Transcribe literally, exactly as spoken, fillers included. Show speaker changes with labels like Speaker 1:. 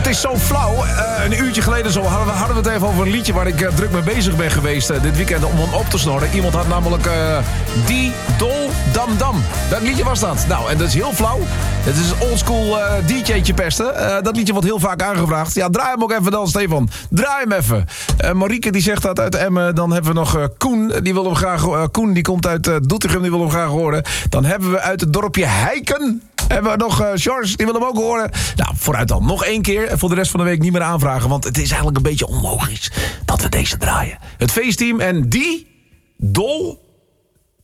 Speaker 1: is zo flauw. Uh, een uurtje geleden zo hadden we, hadden we het even over een liedje... waar ik uh, druk mee bezig ben geweest uh, dit weekend om hem op te snorren. Iemand had namelijk uh, Die Dol Dam Dam. Welk liedje was dat? Nou, en dat is heel flauw. Het is een oldschool uh, D J'tje pesten. Uh, dat liedje wordt heel vaak aangevraagd. Ja, draai hem ook even dan, Stefan. Draai hem even. Uh, Marieke die zegt dat uit Emmen. Dan hebben we nog uh, Koen. Die wil hem graag, uh, Koen die komt uit uh, Doetinchem. Die wil hem graag horen. Dan hebben we uit het dorpje Heiken... Hebben we nog uh, George, die wil hem ook horen. Nou, vooruit dan. Nog één keer. En voor de rest van de week niet meer aanvragen. Want het is eigenlijk een beetje onlogisch dat we deze draaien. Het feestteam en Die Dol